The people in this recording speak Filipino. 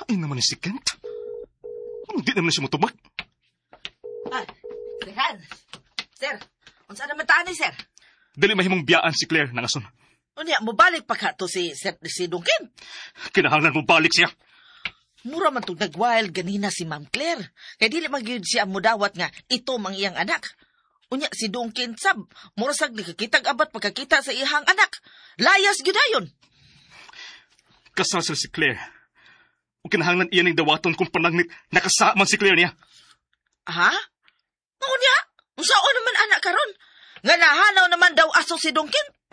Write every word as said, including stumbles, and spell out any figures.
Ay naman ni si Kent. Hindi naman siya matubag. Ay, Sir, Sir, unsa naman taan ni Sir? Dali mahimong biyaan si Claire ng ason. Unya, mubalik pa ka to si, Sir, si Duncan. Kinahanglan mo balik siya. Mura man itong nag-wild ganina si Ma'am Claire. Kaya dili magyud siya mudawat nga ito mang iyang anak. Unya, si Duncan sab, murasag nakakitag abat pagkakita sa iyang anak. Layas gyudayon. Kasal sila si Claire. O kinahanglan iyan ng dawaton kung panangnit nakasaman si Claire niya. Ha? Unya, unsao naman anak karon? Nga nahanaw naman daw aso si Duncan?